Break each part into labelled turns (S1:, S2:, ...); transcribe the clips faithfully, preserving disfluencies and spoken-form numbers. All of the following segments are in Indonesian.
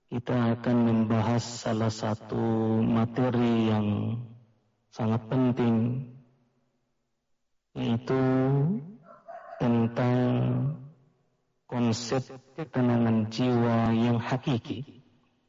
S1: kita akan membahas salah satu materi yang sangat penting, yaitu tentang konsep ketenangan jiwa yang hakiki.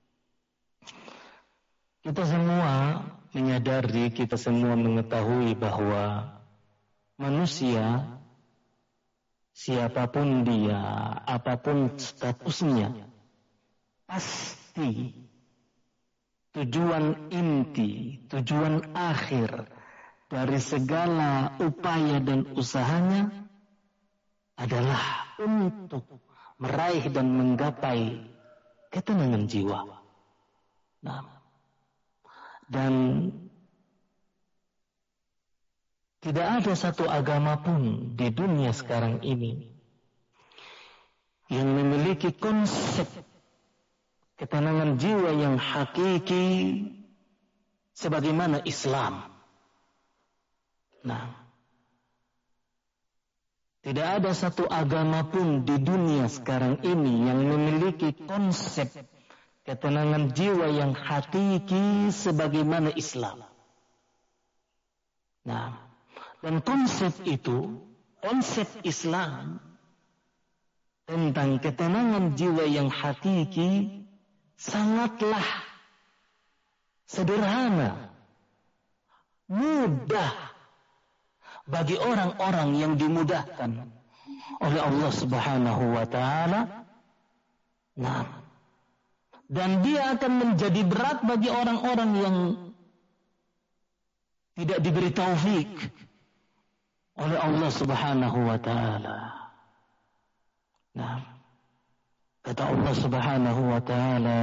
S1: Kita semua menyadari, kita semua mengetahui bahwa manusia, siapapun dia, apapun statusnya, pasti tujuan inti, tujuan akhir dari segala upaya dan usahanya adalah untuk meraih dan menggapai ketenangan jiwa. Nah, dan tidak ada satu agama pun di dunia sekarang ini yang memiliki konsep ketenangan jiwa yang hakiki sebagaimana Islam. Nah, tidak ada satu agama pun di dunia sekarang ini yang memiliki konsep ketenangan jiwa yang hakiki sebagaimana Islam. Nah, dan konsep itu, konsep Islam tentang ketenangan jiwa yang hakiki sangatlah sederhana, mudah bagi orang-orang yang dimudahkan oleh Allah Subhanahu wa taala. Nah, dan dia akan menjadi berat bagi orang-orang yang tidak diberi taufik oleh Allah Subhanahu wa taala. Nah, kata Allah Subhanahu wa taala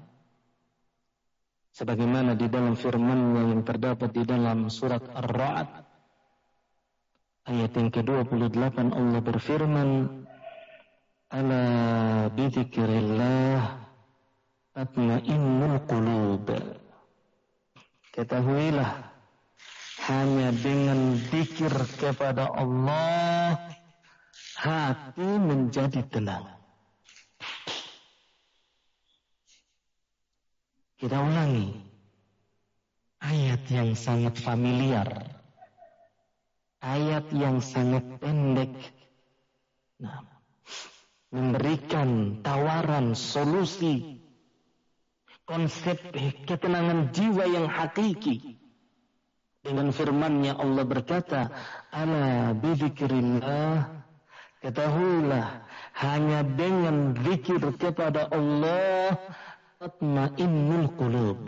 S1: sebagaimana di dalam firman-Nya yang terdapat di dalam surat Ar-Ra'd ayat yang ke dua puluh delapan, Allah berfirman, "Ala bidzikrillah tatma'innul qulub." Ketahuilah, hanya dengan zikir kepada Allah hati menjadi tenang. Kita ulangi ayat yang sangat familiar, ayat yang sangat pendek, nah, memberikan tawaran solusi konsep ketenangan jiwa yang hakiki. Dengan firman-Nya Allah berkata, "Ala bidzikrillah." Ketahuilah, hanya dengan zikir kepada Allah tatma'innul qulub,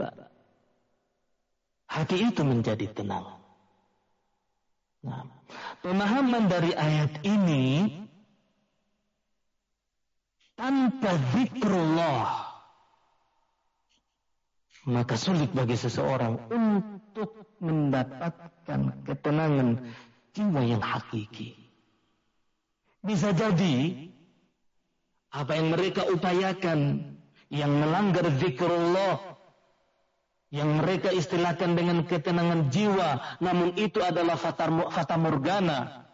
S1: hati itu menjadi tenang. Nah, pemahaman dari ayat ini, tanpa zikrullah maka sulit bagi seseorang untuk mendapatkan ketenangan jiwa yang hakiki. Bisa jadi apa yang mereka upayakan yang melanggar zikrullah, yang mereka istilahkan dengan ketenangan jiwa, namun itu adalah fata morgana,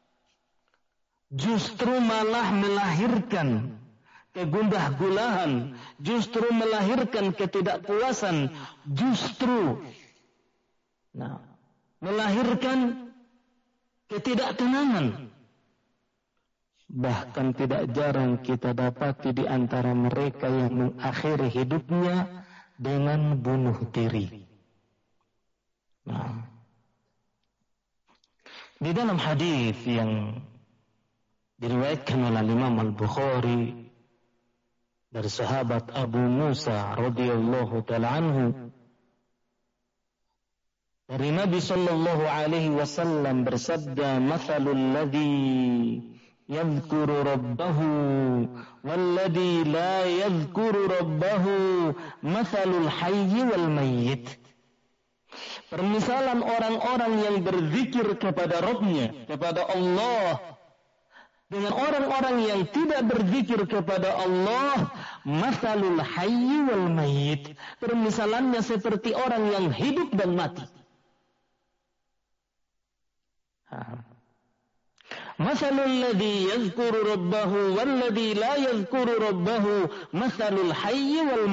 S1: justru malah melahirkan kegundah gulahan, justru melahirkan ketidakpuasan, justru nah, melahirkan ketidaktenangan. Bahkan tidak jarang kita dapati di antara mereka yang mengakhiri hidupnya dengan bunuh diri. Nah, di dalam hadis yang diriwayatkan oleh Imam Al-Bukhari dari sahabat Abu Musa radhiyallahu ta'ala anhu, dari Nabi sallallahu alaihi wasallam bersabda, "Mathalul ladzi yadhkuru rabbahu walladzi la yadhkuru rabbahu mathalul hayyi wal mayyit." Permisalan orang-orang yang berzikir kepada Rabb-Nya, kepada Allah, dengan orang-orang yang tidak berzikir kepada Allah, mathalul hayyi wal mayyit. Permisalannya seperti orang yang hidup dan mati. Mathalul ladzi yadhkuru rabbahu wal ladzi la yadhkuru rabbahu mathalul hayyi wal